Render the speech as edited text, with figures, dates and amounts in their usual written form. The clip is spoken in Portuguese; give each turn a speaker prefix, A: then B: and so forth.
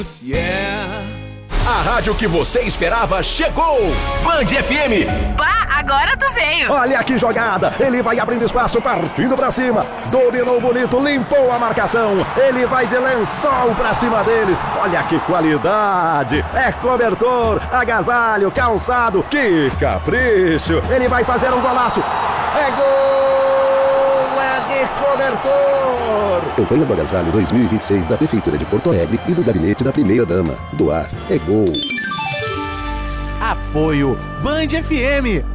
A: A rádio que você esperava chegou! Band FM!
B: Bah, agora tu veio!
C: Olha que jogada! Ele vai abrindo espaço, partindo pra cima. Dominou bonito, limpou a marcação. Ele vai de lençol pra cima deles. Olha que qualidade! É cobertor, agasalho, calçado. Que capricho! Ele vai fazer um golaço. É gol! É de cobertor!
D: Campanha do Agasalho 2026 da Prefeitura de Porto Alegre e do Gabinete da Primeira-Dama. Doar é gol.
E: Apoio Band FM,